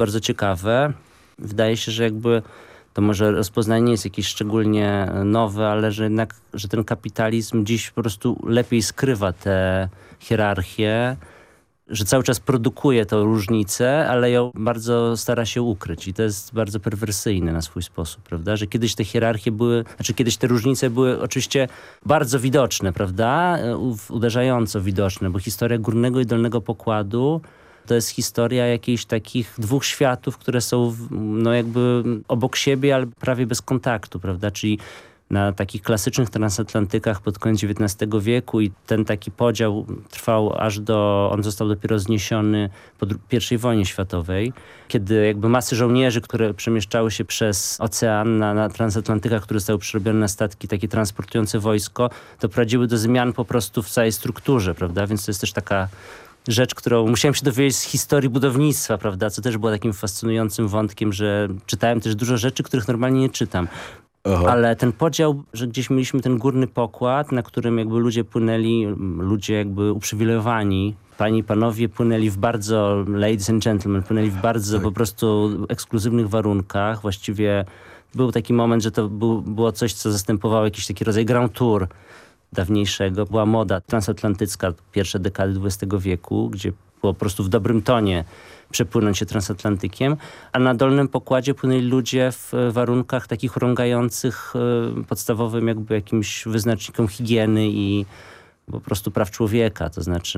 bardzo ciekawe. Wydaje się, że jakby to może rozpoznanie nie jest jakieś szczególnie nowe, ale że jednak, że ten kapitalizm dziś po prostu lepiej skrywa te hierarchie, że cały czas produkuje tą różnicę, ale ją bardzo stara się ukryć i to jest bardzo perwersyjne na swój sposób, prawda? Że kiedyś te hierarchie były, kiedyś te różnice były oczywiście bardzo widoczne, prawda? Uderzająco widoczne, bo historia górnego i dolnego pokładu to jest historia jakichś takich dwóch światów, które są no jakby obok siebie, ale prawie bez kontaktu, prawda? Czyli na takich klasycznych transatlantykach pod koniec XIX wieku i ten taki podział trwał on został dopiero zniesiony po I wojnie światowej, kiedy jakby masy żołnierzy, które przemieszczały się przez ocean na transatlantykach, które zostały przerobione na statki takie transportujące wojsko, doprowadziły do zmian po prostu w całej strukturze, prawda? Więc to jest też taka rzecz, którą musiałem się dowiedzieć z historii budownictwa, prawda? Co też było takim fascynującym wątkiem, że czytałem też dużo rzeczy, których normalnie nie czytam. Aha. Ale ten podział, że gdzieś mieliśmy ten górny pokład, na którym jakby ludzie płynęli, ludzie jakby uprzywilejowani, panie i panowie płynęli w bardzo, ladies and gentlemen, płynęli w bardzo po prostu ekskluzywnych warunkach. Właściwie był taki moment, że to było coś, co zastępowało jakiś taki rodzaj grand tour dawniejszego. Była moda transatlantycka, pierwsze dekady XX wieku, gdzie było po prostu w dobrym tonie przepłynąć się transatlantykiem, a na dolnym pokładzie płynęli ludzie w warunkach takich urągających podstawowym jakby jakimś wyznacznikom higieny i po prostu praw człowieka. To znaczy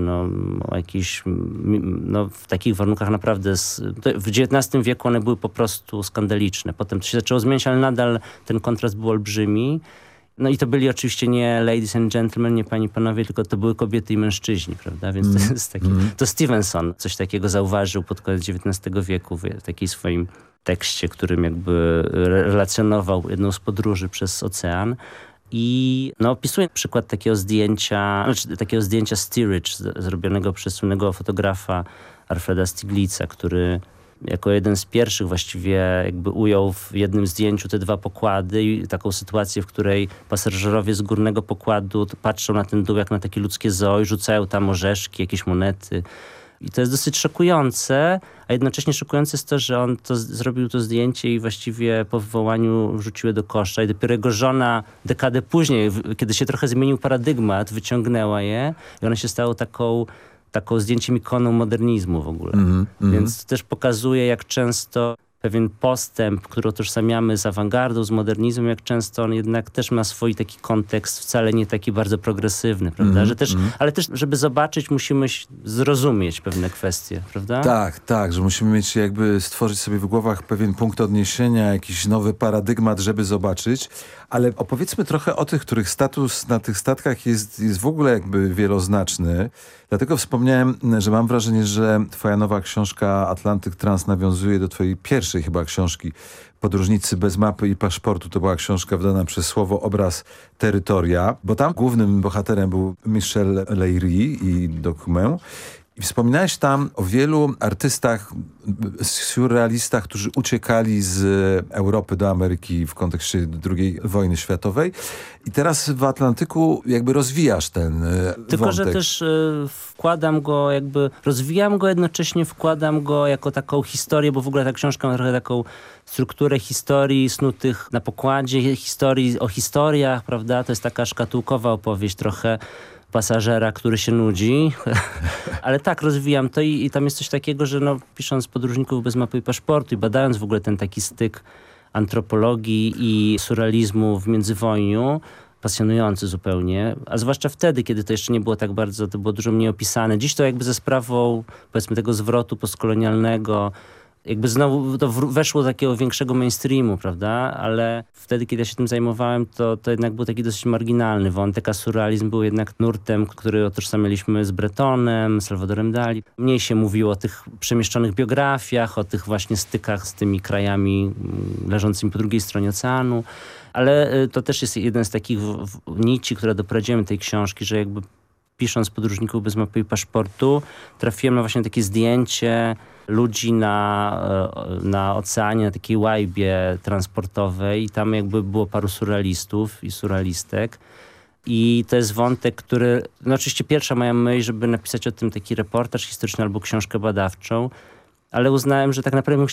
w takich warunkach naprawdę w XIX wieku one były po prostu skandaliczne. Potem to się zaczęło zmieniać, ale nadal ten kontrast był olbrzymi. No i to byli oczywiście nie ladies and gentlemen, nie panie i panowie, tylko to były kobiety i mężczyźni, prawda? Więc to jest taki... To Stevenson coś takiego zauważył pod koniec XIX wieku w takim swoim tekście, którym jakby relacjonował jedną z podróży przez ocean. I opisuje przykład takiego zdjęcia Steerage, zrobionego przez słynnego fotografa Alfreda Stieglitza, który jako jeden z pierwszych właściwie jakby ujął w jednym zdjęciu te dwa pokłady i taką sytuację, w której pasażerowie z górnego pokładu patrzą na ten dół jak na takie ludzkie zoo i rzucają tam orzeszki, jakieś monety. I to jest dosyć szokujące, a jednocześnie szokujące jest to, że on zrobił to zdjęcie i właściwie po wywołaniu wrzucił je do kosza i dopiero jego żona dekadę później, kiedy się trochę zmienił paradygmat, wyciągnęła je i one się stało taką zdjęciem ikoną modernizmu w ogóle. Więc to też pokazuje, jak często pewien postęp, który utożsamiamy z awangardą, z modernizmem, jak często on jednak też ma swój taki kontekst wcale nie taki bardzo progresywny, prawda? Ale też, żeby zobaczyć, musimy zrozumieć pewne kwestie, prawda? Tak, że musimy mieć jakby stworzyć sobie w głowach pewien punkt odniesienia, jakiś nowy paradygmat, żeby zobaczyć. Ale opowiedzmy trochę o tych, których status na tych statkach jest w ogóle jakby wieloznaczny. Dlatego wspomniałem, że mam wrażenie, że twoja nowa książka Atlantyk Trans nawiązuje do twojej pierwszej chyba książki Podróżnicy bez mapy i paszportu. To była książka wydana przez Słowo Obraz Terytoria, bo tam głównym bohaterem był Michel Leiry i Document. I wspominałeś tam o wielu artystach, surrealistach, którzy uciekali z Europy do Ameryki w kontekście II wojny światowej. I teraz w Atlantyku jakby rozwijasz ten Tylko, wątek. że też rozwijam go, jednocześnie wkładam go jako taką historię, bo w ogóle ta książka ma trochę taką strukturę historii snutych na pokładzie, historii o historiach, prawda? To jest taka szkatułkowa opowieść trochę pasażera, który się nudzi. Ale tak, rozwijam to i tam jest coś takiego, że pisząc Podróżników bez mapy i paszportu i badając w ogóle ten taki styk antropologii i surrealizmu w międzywojniu, pasjonujący zupełnie, a zwłaszcza wtedy, kiedy to jeszcze nie było tak bardzo, to było dużo mniej opisane. Dziś to jakby ze sprawą, powiedzmy, tego zwrotu postkolonialnego, jakby znowu to weszło do takiego większego mainstreamu, prawda? Ale wtedy, kiedy ja się tym zajmowałem, to jednak był taki dosyć marginalny wątek, a surrealizm był jednak nurtem, który utożsamialiśmy z Bretonem, Salvadorem Dali. Mniej się mówiło o tych przemieszczonych biografiach, o tych właśnie stykach z tymi krajami leżącymi po drugiej stronie oceanu. Ale to też jest jeden z takich nici, które doprowadziłem tej książki, że jakby pisząc Podróżników bez mapy i paszportu, trafiłem na właśnie takie zdjęcie ludzi na oceanie, na takiej łajbie transportowej i tam jakby było paru surrealistów i surrealistek. I to jest wątek, który... oczywiście pierwsza moja myśl, żeby napisać o tym taki reportaż historyczny albo książkę badawczą, ale uznałem, że tak naprawdę